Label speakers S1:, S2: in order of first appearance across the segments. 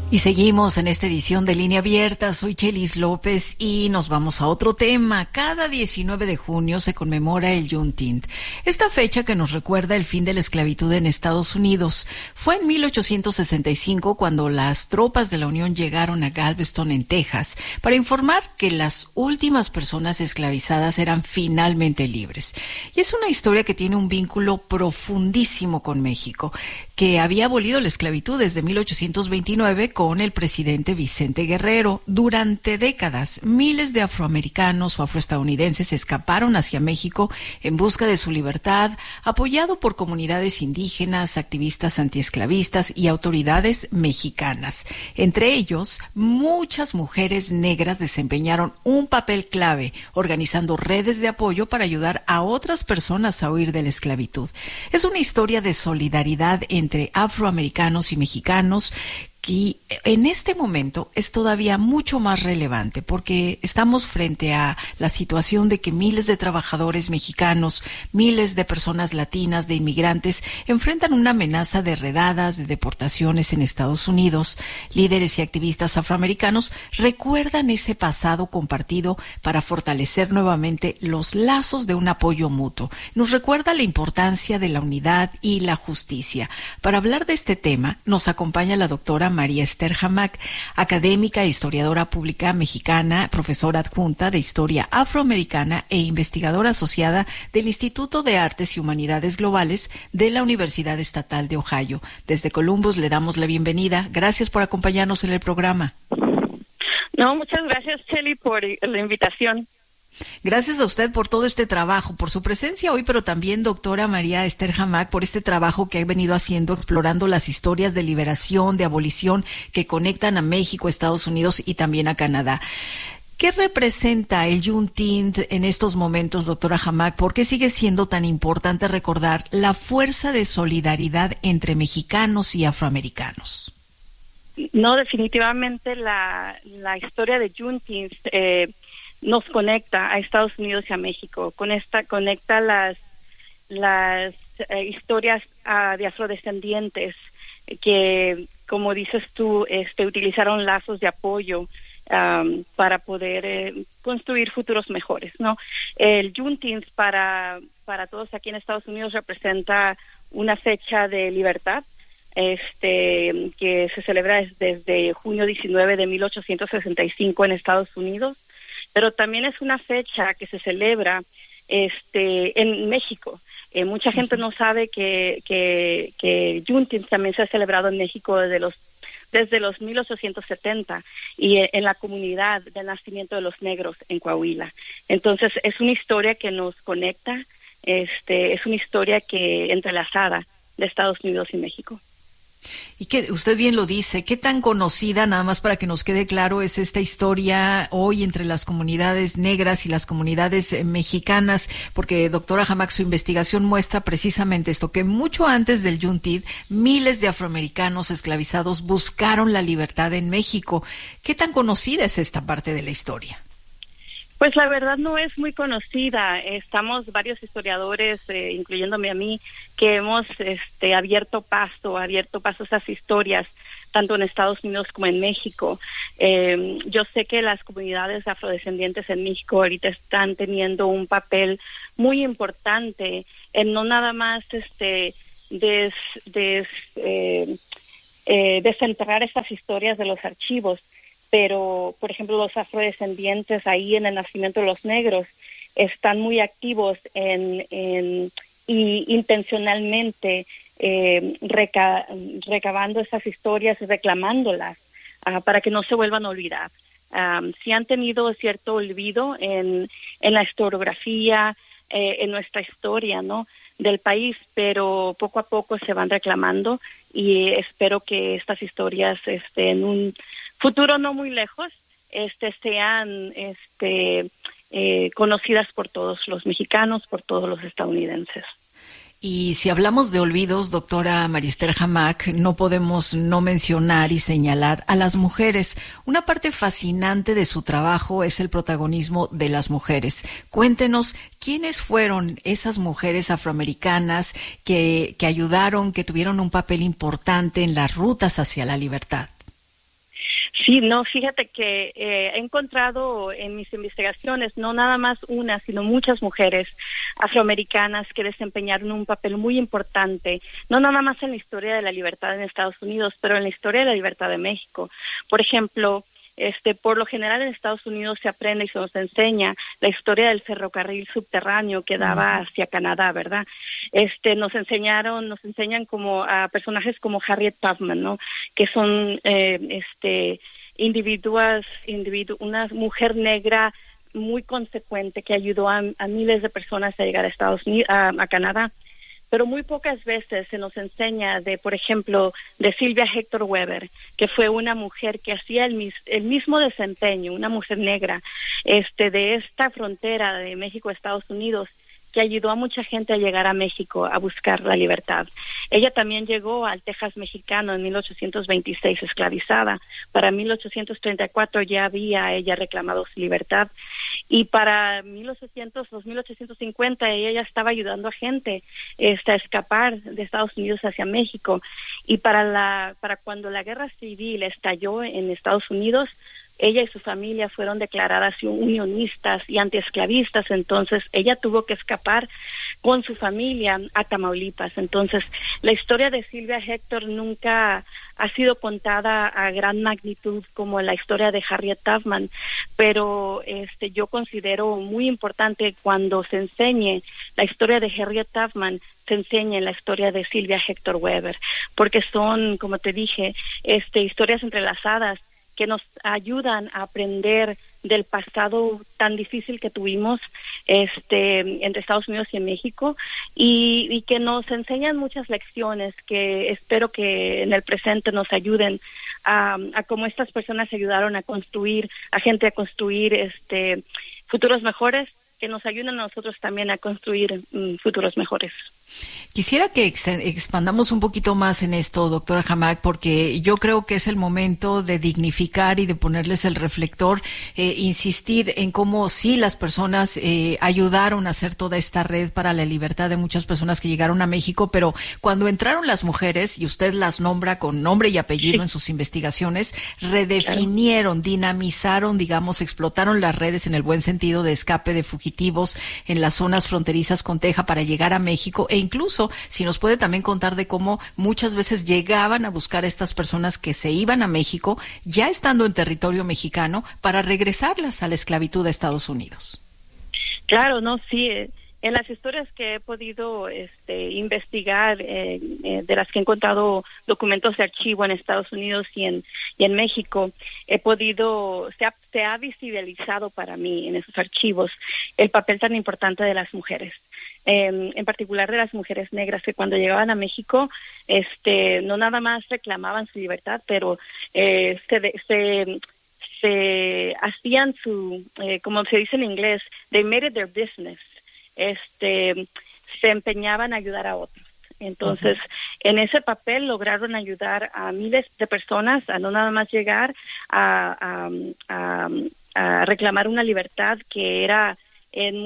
S1: Y seguimos en esta edición de Línea Abierta. Soy Chelis López y nos vamos a otro tema. Cada 19 de junio se conmemora el Juneteenth. Esta fecha que nos recuerda el fin de la esclavitud en Estados Unidos. Fue en 1865 cuando las tropas de la Unión llegaron a Galveston, en Texas, para informar que las últimas personas esclavizadas eran finalmente libres. Y es una historia que tiene un vínculo profundísimo con México, que había abolido la esclavitud desde 1829 con el presidente Vicente Guerrero. Durante décadas, miles de afroamericanos o afroestadounidenses escaparon hacia México en busca de su libertad, apoyado por comunidades indígenas, activistas antiesclavistas y autoridades mexicanas. Entre ellos, muchas mujeres negras desempeñaron un papel clave, organizando redes de apoyo para ayudar a otras personas a huir de la esclavitud. Es una historia de solidaridad entre afroamericanos y mexicanos, y en este momento es todavía mucho más relevante porque estamos frente a la situación de que miles de trabajadores mexicanos, miles de personas latinas, de inmigrantes, enfrentan una amenaza de redadas, de deportaciones en Estados Unidos. Líderes y activistas afroamericanos recuerdan ese pasado compartido para fortalecer nuevamente los lazos de un apoyo mutuo. Nos recuerda la importancia de la unidad y la justicia. Para hablar de este tema, nos acompaña la doctora María Esther Hamac, académica e historiadora pública mexicana, profesora adjunta de Historia Afroamericana e investigadora asociada del Instituto de Artes y Humanidades Globales de la Universidad Estatal de Ohio. Desde Columbus le damos la bienvenida. Gracias por acompañarnos en el programa.
S2: No, muchas gracias, Cheli, por la invitación.
S1: Gracias a usted por todo este trabajo, por su presencia hoy, pero también, doctora María Esther Hamac, por este trabajo que ha venido haciendo, explorando las historias de liberación, de abolición que conectan a México, Estados Unidos y también a Canadá. ¿Qué representa el Juneteenth en estos momentos, doctora Hamac? ¿Por qué sigue siendo tan importante recordar la fuerza de solidaridad entre mexicanos y afroamericanos?
S2: No, definitivamente la historia de Juneteenth nos conecta a Estados Unidos y a México. Conecta las historias de afrodescendientes que, como dices tú, utilizaron lazos de apoyo para poder construir futuros mejores, ¿no? El Juneteenth para todos aquí en Estados Unidos representa una fecha de libertad que se celebra desde junio 19 de 1865 en Estados Unidos. Pero también es una fecha que se celebra en México. Mucha gente no sabe que Juneteenth también se ha celebrado en México desde los 1870 y en la comunidad del nacimiento de los negros en Coahuila. Entonces es una historia que nos conecta, es una historia que entrelazada de Estados Unidos y México.
S1: Y que usted bien lo dice, qué tan conocida, nada más para que nos quede claro, es esta historia hoy entre las comunidades negras y las comunidades mexicanas, porque doctora Hamac, su investigación muestra precisamente esto, que mucho antes del Juneteenth, miles de afroamericanos esclavizados buscaron la libertad en México. ¿Qué tan conocida es esta parte de la historia?
S2: Pues la verdad no es muy conocida. Estamos varios historiadores, incluyéndome a mí, que hemos abierto paso a esas historias, tanto en Estados Unidos como en México. Yo sé que las comunidades afrodescendientes en México ahorita están teniendo un papel muy importante en no nada más desenterrar esas historias de los archivos, pero, por ejemplo, los afrodescendientes ahí en el nacimiento de los negros están muy activos y intencionalmente recabando esas historias y reclamándolas para que no se vuelvan a olvidar. Sí han tenido cierto olvido en la historiografía, en nuestra historia, ¿no?, del país, pero poco a poco se van reclamando y espero que estas historias en un futuro no muy lejos sean conocidas por todos los mexicanos, por todos los estadounidenses.
S1: Y si hablamos de olvidos, doctora María Esther Hamac, no podemos no mencionar y señalar a las mujeres. Una parte fascinante de su trabajo es el protagonismo de las mujeres. Cuéntenos quiénes fueron esas mujeres afroamericanas que ayudaron, que tuvieron un papel importante en las rutas hacia la libertad.
S2: Sí, no, fíjate que he encontrado en mis investigaciones no nada más una, sino muchas mujeres afroamericanas que desempeñaron un papel muy importante, no nada más en la historia de la libertad en Estados Unidos, pero en la historia de la libertad de México. Por ejemplo, por lo general en Estados Unidos se aprende y se nos enseña la historia del ferrocarril subterráneo que daba hacia Canadá, ¿verdad? Nos enseñan como a personajes como Harriet Tubman, ¿no? Que son, una mujer negra muy consecuente que ayudó a miles de personas a llegar a Estados Unidos, a Canadá. Pero muy pocas veces se nos enseña por ejemplo, de Sylvia Hector Weber, que fue una mujer que hacía el mismo desempeño, una mujer negra, de esta frontera de México-Estados Unidos, que ayudó a mucha gente a llegar a México a buscar la libertad. Ella también llegó al Texas mexicano en 1826 esclavizada. Para 1834 ya había ella reclamado su libertad. Y para 1850 ella ya estaba ayudando a gente a escapar de Estados Unidos hacia México. Y para cuando la guerra civil estalló en Estados Unidos, ella y su familia fueron declaradas unionistas y antiesclavistas, entonces ella tuvo que escapar con su familia a Tamaulipas. Entonces, la historia de Sylvia Hector nunca ha sido contada a gran magnitud como la historia de Harriet Tubman, pero yo considero muy importante cuando se enseñe la historia de Harriet Tubman, se enseñe la historia de Sylvia Hector Weber, porque son, como te dije, historias entrelazadas que nos ayudan a aprender del pasado tan difícil que tuvimos entre Estados Unidos y en México, y que nos enseñan muchas lecciones que espero que en el presente nos ayuden a cómo estas personas ayudaron a construir futuros mejores, que nos ayuden a nosotros también a construir futuros mejores.
S1: Quisiera que expandamos un poquito más en esto, doctora Hammack, porque yo creo que es el momento de dignificar y de ponerles el reflector, insistir en cómo sí las personas ayudaron a hacer toda esta red para la libertad de muchas personas que llegaron a México, pero cuando entraron las mujeres, y usted las nombra con nombre y apellido en sus investigaciones, redefinieron, dinamizaron, digamos, explotaron las redes en el buen sentido de escape de fugitivos en las zonas fronterizas con Texas para llegar a México, e incluso si nos puede también contar de cómo muchas veces llegaban a buscar a estas personas que se iban a México, ya estando en territorio mexicano, para regresarlas a la esclavitud de Estados Unidos.
S2: Claro, no, sí. En las historias que he podido investigar, de las que he encontrado documentos de archivo en Estados Unidos y en México, se ha visibilizado para mí en esos archivos el papel tan importante de las mujeres. En particular de las mujeres negras, que cuando llegaban a México, no nada más reclamaban su libertad, pero se hacían como se dice en inglés, they made it their business. Se empeñaban a ayudar a otros. Entonces, en ese papel lograron ayudar a miles de personas a no nada más llegar a reclamar una libertad que era en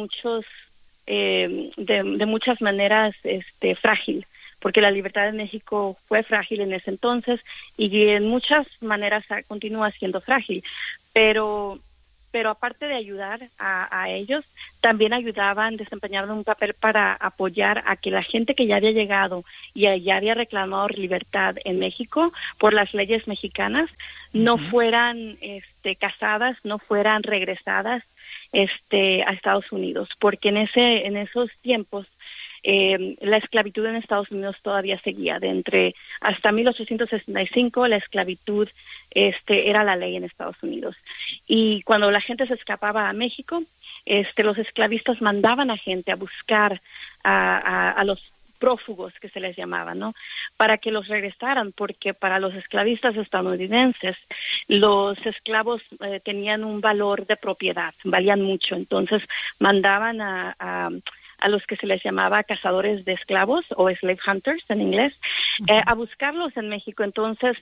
S2: de muchas maneras frágil, porque la libertad de México fue frágil en ese entonces y en muchas maneras continúa siendo frágil, pero aparte de ayudar a ellos, también desempeñaban un papel para apoyar a que la gente que ya había llegado y ya había reclamado libertad en México por las leyes mexicanas no fueran casadas, no fueran regresadas a Estados Unidos, porque en esos tiempos la esclavitud en Estados Unidos todavía seguía. Hasta 1865 la esclavitud era la ley en Estados Unidos. Y cuando la gente se escapaba a México, los esclavistas mandaban a gente a buscar a los prófugos, que se les llamaba, ¿no? Para que los regresaran, porque para los esclavistas estadounidenses los esclavos tenían un valor de propiedad, valían mucho. Entonces mandaban a los que se les llamaba cazadores de esclavos o slave hunters en inglés, a buscarlos en México. Entonces,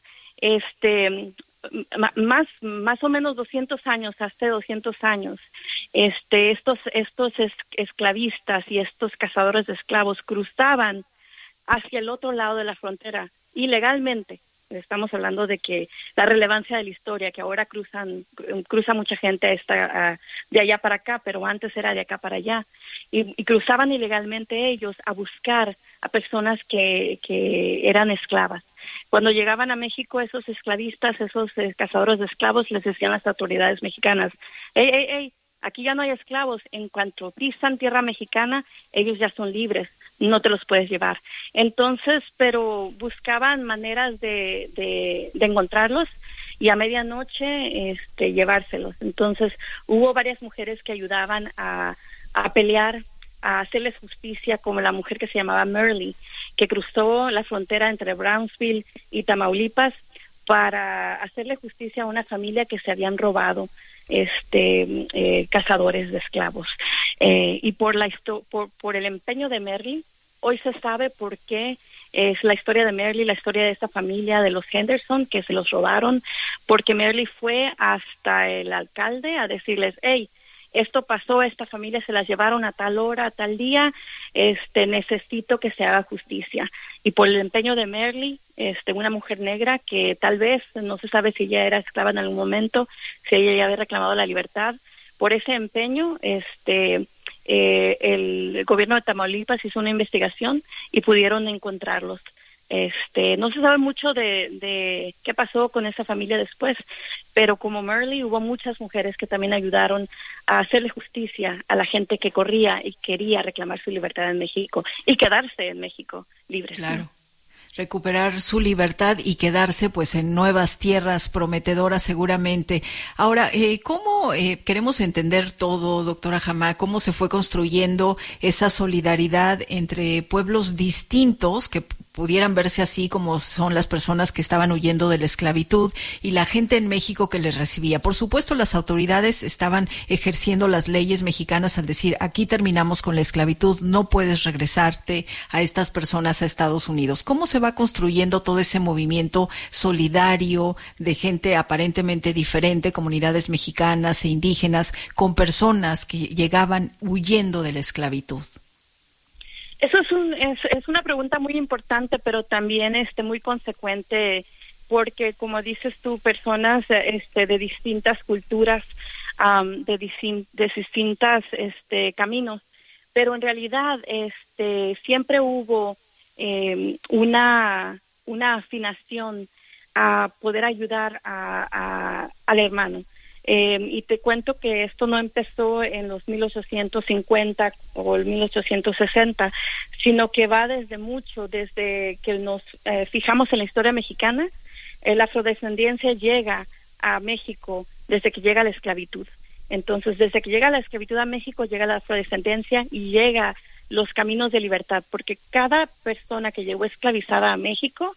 S2: más o menos 200 años, hasta 200 años, estos esclavistas y estos cazadores de esclavos cruzaban hacia el otro lado de la frontera ilegalmente estamos hablando de que la relevancia de la historia, que ahora cruza mucha gente de allá para acá, pero antes era de acá para allá, y cruzaban ilegalmente ellos a buscar a personas que eran esclavas. Cuando llegaban a México, esos esclavistas, esos cazadores de esclavos, les decían las autoridades mexicanas: ¡Ey! Aquí ya no hay esclavos. En cuanto pisan tierra mexicana, ellos ya son libres, no te los puedes llevar. Entonces, pero buscaban maneras de encontrarlos y a medianoche llevárselos. Entonces, hubo varias mujeres que ayudaban a pelear, a hacerles justicia, como la mujer que se llamaba Merle, que cruzó la frontera entre Brownsville y Tamaulipas para hacerle justicia a una familia que se habían robado cazadores de esclavos. Y por el empeño de Merle, hoy se sabe por qué es la historia de Merle, la historia de esta familia de los Henderson, que se los robaron, porque Merle fue hasta el alcalde a decirles: hey, esto pasó, esta familia se las llevaron a tal hora, a tal día, necesito que se haga justicia. Y por el empeño de Merle, una mujer negra que tal vez, no se sabe si ella era esclava en algún momento, si ella ya había reclamado la libertad, por ese empeño, el gobierno de Tamaulipas hizo una investigación y pudieron encontrarlos. No se sabe mucho de qué pasó con esa familia después, pero como Merle, hubo muchas mujeres que también ayudaron a hacerle justicia a la gente que corría y quería reclamar su libertad en México y quedarse en México libres.
S1: Claro. Recuperar su libertad y quedarse pues en nuevas tierras prometedoras seguramente. Ahora, ¿cómo queremos entender todo, doctora Hamá? ¿Cómo se fue construyendo esa solidaridad entre pueblos distintos que pudieran verse así, como son las personas que estaban huyendo de la esclavitud y la gente en México que les recibía? Por supuesto, las autoridades estaban ejerciendo las leyes mexicanas al decir: aquí terminamos con la esclavitud, no puedes regresarte a estas personas a Estados Unidos. ¿Cómo se va construyendo todo ese movimiento solidario de gente aparentemente diferente, comunidades mexicanas e indígenas, con personas que llegaban huyendo de la esclavitud?
S2: Eso es una pregunta muy importante, pero también muy consecuente, porque como dices tú, personas de distintas culturas, de distintas caminos, pero en realidad siempre hubo una afinación a poder ayudar al hermano. Y te cuento que esto no empezó en los 1850 o el 1860, sino que va desde que nos fijamos en la historia mexicana. La afrodescendencia llega a México desde que llega la esclavitud. Entonces, desde que llega la esclavitud a México, llega la afrodescendencia y llega los caminos de libertad, porque cada persona que llegó esclavizada a México,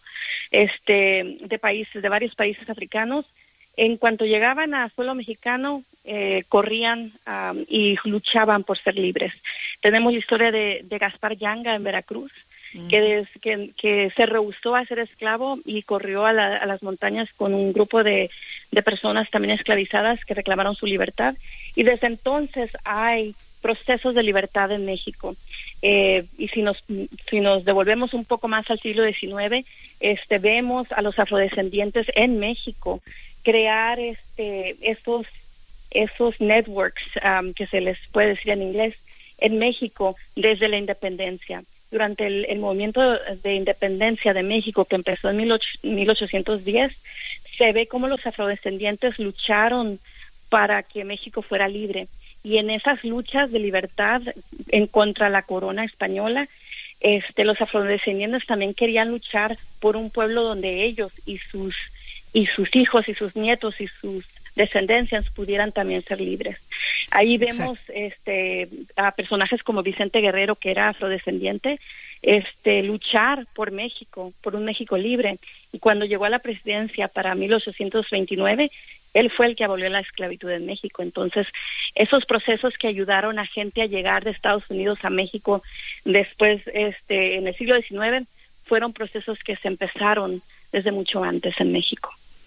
S2: de varios países africanos, en cuanto llegaban a suelo mexicano, corrían y luchaban por ser libres. Tenemos la historia de Gaspar Yanga en Veracruz, que se rehusó a ser esclavo y corrió a las montañas con un grupo de personas también esclavizadas que reclamaron su libertad. Y desde entonces hay procesos de libertad en México. Y si nos devolvemos un poco más al siglo XIX, vemos a los afrodescendientes en México crear esos networks, que se les puede decir en inglés, en México desde la independencia. Durante el movimiento de independencia de México, que empezó en 1810, se ve cómo los afrodescendientes lucharon para que México fuera libre. Y en esas luchas de libertad en contra la corona española, los afrodescendientes también querían luchar por un pueblo donde ellos y sus hijos y sus nietos y sus descendencias pudieran también ser libres. Ahí vemos a personajes como Vicente Guerrero, que era afrodescendiente, luchar por México, por un México libre. Y cuando llegó a la presidencia para 1829, él fue el que abolió la esclavitud en México. Entonces, esos procesos que ayudaron a gente a llegar de Estados Unidos a México después, en el siglo XIX, fueron procesos que se empezaron desde mucho antes en México.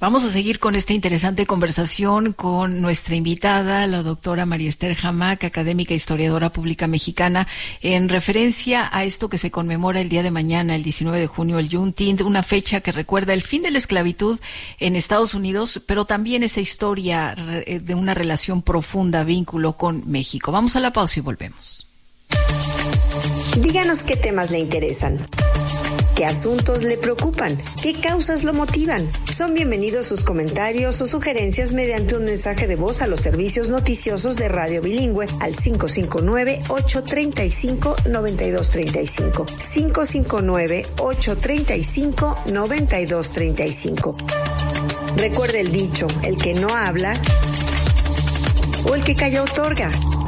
S1: Vamos a seguir con esta interesante conversación con nuestra invitada, la doctora María Esther Hamac, académica e historiadora pública mexicana, en referencia a esto que se conmemora el día de mañana, el 19 de junio, el Juneteenth, una fecha que recuerda el fin de la esclavitud en Estados Unidos, pero también esa historia de una relación profunda, vínculo con México. Vamos a la pausa y volvemos.
S3: Díganos qué temas le interesan. ¿Qué asuntos le preocupan? ¿Qué causas lo motivan? Son bienvenidos sus comentarios o sugerencias mediante un mensaje de voz a los servicios noticiosos de Radio Bilingüe al 559-835-9235. 559-835-9235. Recuerde el dicho, el que no habla o el que calla otorga.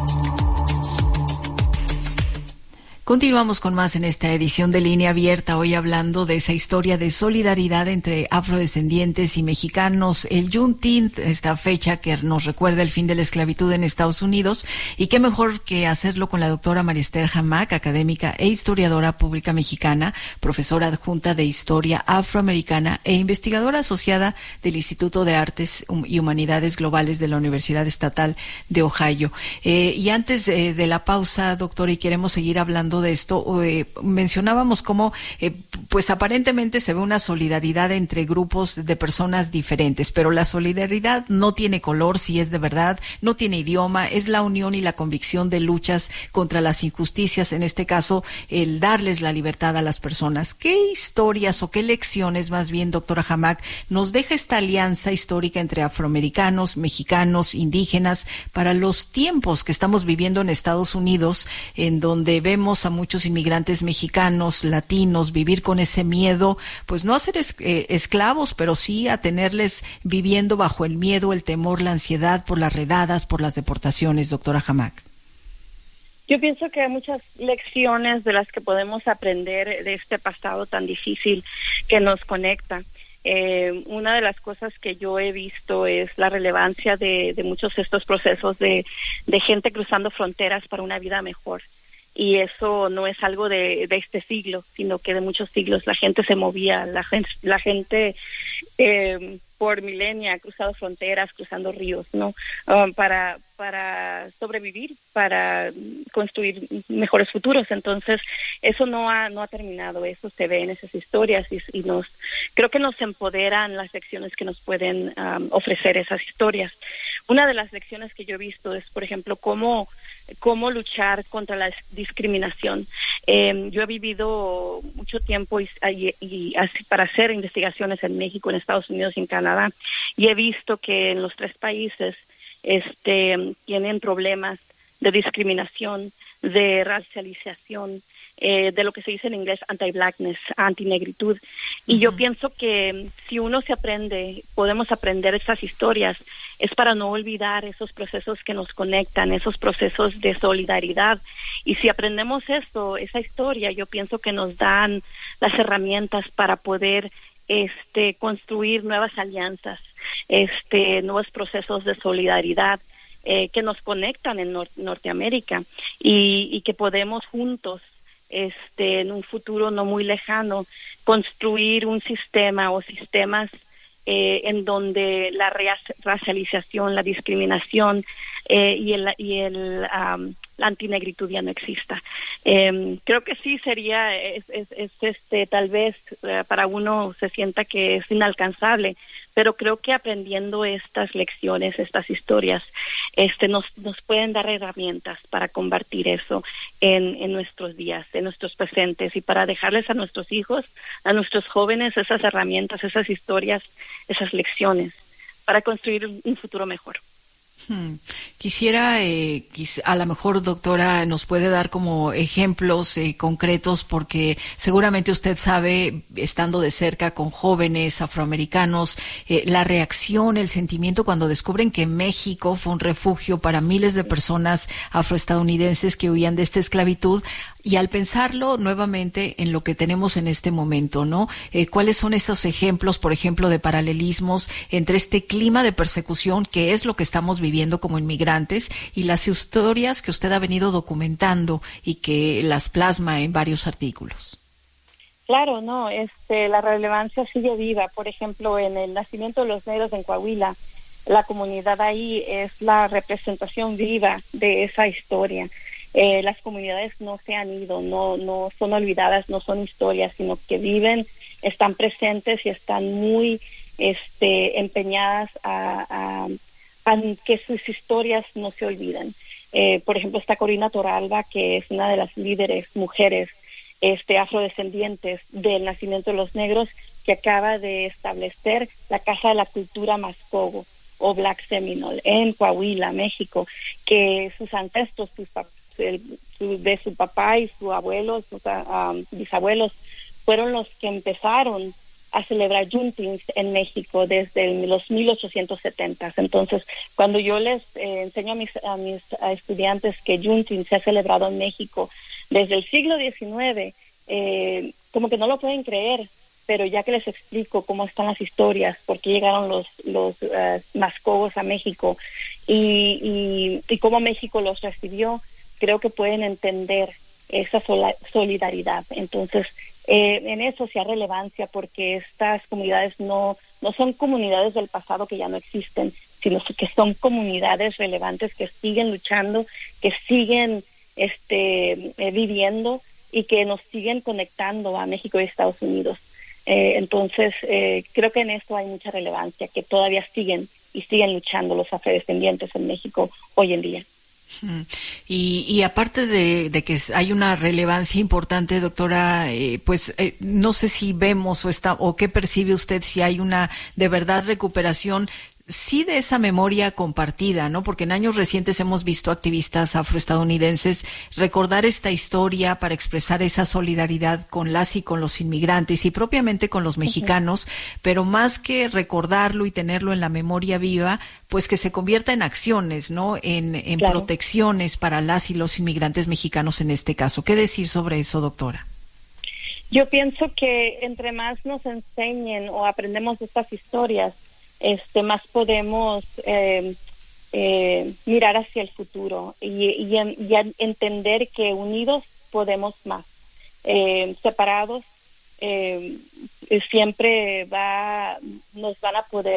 S1: Continuamos con más en esta edición de Línea Abierta, hoy hablando de esa historia de solidaridad entre afrodescendientes y mexicanos, el Juneteenth, esta fecha que nos recuerda el fin de la esclavitud en Estados Unidos, y qué mejor que hacerlo con la doctora María Esther Hamac, académica e historiadora pública mexicana, profesora adjunta de Historia Afroamericana e investigadora asociada del Instituto de Artes y Humanidades Globales de la Universidad Estatal de Ohio. Y antes de la pausa, doctora, y queremos seguir hablando de esto, mencionábamos cómo pues aparentemente se ve una solidaridad entre grupos de personas diferentes, pero la solidaridad no tiene color, si es de verdad, no tiene idioma, es la unión y la convicción de luchas contra las injusticias, en este caso el darles la libertad a las personas. ¿Qué historias o qué lecciones, más bien, doctora Hamac, nos deja esta alianza histórica entre afroamericanos, mexicanos, indígenas, para los tiempos que estamos viviendo en Estados Unidos, en donde vemos a muchos inmigrantes mexicanos, latinos, vivir con ese miedo, pues no a ser esclavos, pero sí a tenerles viviendo bajo el miedo, el temor, la ansiedad por las redadas, por las deportaciones, doctora Hamac?
S2: Yo pienso que hay muchas lecciones de las que podemos aprender de este pasado tan difícil que nos conecta. Una de las cosas que yo he visto es la relevancia de muchos de estos procesos de gente cruzando fronteras para una vida mejor. Y eso no es algo de este siglo, sino que de muchos siglos la gente se movía, la gente por milenia ha cruzado fronteras, cruzando ríos, ¿no? Para sobrevivir, para construir mejores futuros. Entonces, eso no ha terminado, eso se ve en esas historias y creo que nos empoderan las lecciones que nos pueden ofrecer esas historias. Una de las lecciones que yo he visto es, por ejemplo, cómo luchar contra la discriminación. Yo he vivido mucho tiempo para hacer investigaciones en México, en Estados Unidos y en Canadá, y he visto que en los 3 países tienen problemas de discriminación, de racialización, de lo que se dice en inglés anti-blackness, anti-negritud. Y yo pienso que si uno podemos aprender estas historias, es para no olvidar esos procesos que nos conectan, esos procesos de solidaridad. Y si aprendemos esa historia, yo pienso que nos dan las herramientas para poder construir nuevas alianzas, nuevos procesos de solidaridad que nos conectan en Norteamérica y que podemos juntos en un futuro no muy lejano construir un sistema o sistemas en donde la racialización, la discriminación la antinegritud ya no exista. Creo que sí sería tal vez para uno se sienta que es inalcanzable, pero creo que aprendiendo estas lecciones, estas historias, nos pueden dar herramientas para combatir eso en nuestros días, en nuestros presentes, y para dejarles a nuestros hijos, a nuestros jóvenes, esas herramientas, esas historias, esas lecciones para construir un futuro mejor.
S1: Quisiera, a lo mejor, doctora, nos puede dar como ejemplos concretos, porque seguramente usted sabe, estando de cerca con jóvenes afroamericanos, la reacción, el sentimiento cuando descubren que México fue un refugio para miles de personas afroestadounidenses que huían de esta esclavitud. Y al pensarlo nuevamente en lo que tenemos en este momento, ¿no? ¿Cuáles son esos ejemplos, por ejemplo, de paralelismos entre este clima de persecución, que es lo que estamos viviendo como inmigrantes, y las historias que usted ha venido documentando y que las plasma en varios artículos?
S2: Claro, no, la relevancia sigue viva. Por ejemplo, en el nacimiento de los negros en Coahuila, la comunidad ahí es la representación viva de esa historia. Las comunidades no se han ido, no son olvidadas, no son historias, sino que viven, están presentes y están muy empeñadas a que sus historias no se olviden. Por ejemplo, está Corina Torralba, que es una de las líderes mujeres afrodescendientes del nacimiento de los negros, que acaba de establecer la Casa de la Cultura Mascogo o Black Seminole en Coahuila, México, que sus ancestros, de su papá y su abuelo, sus bisabuelos, fueron los que empezaron a celebrar Juneteenth en México desde los 1870. Entonces, cuando yo les enseño a mis estudiantes que Juneteenth se ha celebrado en México desde el siglo XIX, como que no lo pueden creer, pero ya que les explico cómo están las historias, por qué llegaron los mascogos a México y cómo México los recibió, creo que pueden entender esa solidaridad. Entonces, en eso sí hay relevancia, porque estas comunidades no son comunidades del pasado que ya no existen, sino que son comunidades relevantes que siguen luchando, que siguen viviendo y que nos siguen conectando a México y Estados Unidos. Entonces, creo que en eso hay mucha relevancia, que todavía siguen luchando los afrodescendientes en México hoy en día.
S1: Y aparte de que hay una relevancia importante, doctora, no sé si vemos o qué percibe usted, si hay una de verdad recuperación, sí, de esa memoria compartida, ¿no? Porque en años recientes hemos visto activistas afroestadounidenses recordar esta historia para expresar esa solidaridad con las y con los inmigrantes y propiamente con los mexicanos, pero más que recordarlo y tenerlo en la memoria viva, pues que se convierta en acciones, ¿no? En claro, protecciones para las y los inmigrantes mexicanos en este caso. ¿Qué decir sobre eso, doctora?
S2: Yo pienso que entre más nos enseñen o aprendemos de estas historias, más podemos mirar hacia el futuro y entender que unidos podemos más. Separados siempre nos van a poder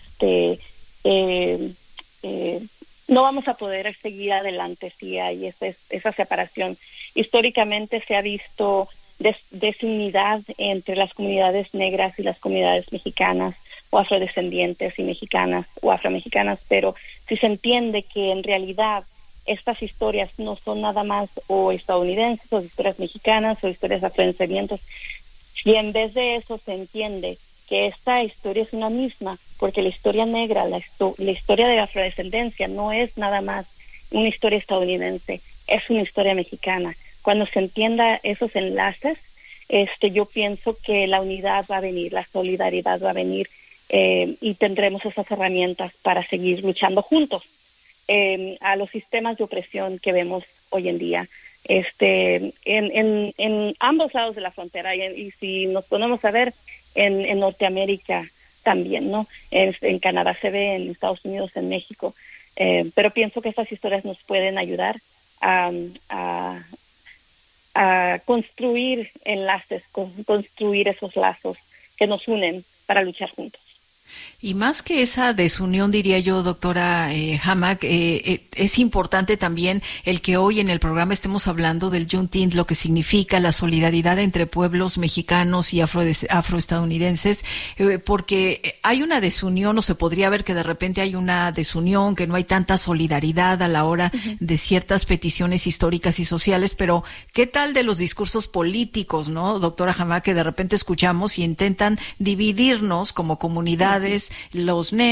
S2: no vamos a poder seguir adelante si hay esa separación. Históricamente se ha visto desunidad entre las comunidades negras y las comunidades mexicanas o afrodescendientes y mexicanas o afromexicanas, pero si se entiende que en realidad estas historias no son nada más o estadounidenses o historias mexicanas o historias afrodescendientes, y en vez de eso se entiende que esta historia es una misma, porque la historia negra, la historia de la afrodescendencia no es nada más una historia estadounidense, es una historia mexicana. Cuando se entienda esos enlaces, yo pienso que la unidad va a venir, la solidaridad va a venir, y tendremos esas herramientas para seguir luchando juntos a los sistemas de opresión que vemos hoy en día en ambos lados de la frontera, y si nos ponemos a ver en Norteamérica también, ¿no? En Canadá se ve, en Estados Unidos, en México, pero pienso que estas historias nos pueden ayudar a construir enlaces, construir esos lazos que nos unen para luchar juntos.
S1: Y más que esa desunión, diría yo, doctora Hammack, es importante también el que hoy en el programa estemos hablando del Juneteenth, lo que significa la solidaridad entre pueblos mexicanos y afroestadounidenses, porque hay una desunión, o se podría ver que de repente hay una desunión, que no hay tanta solidaridad a la hora de ciertas peticiones históricas y sociales, pero ¿qué tal de los discursos políticos, no, doctora Hammack, que de repente escuchamos y intentan dividirnos como comunidades, los negros,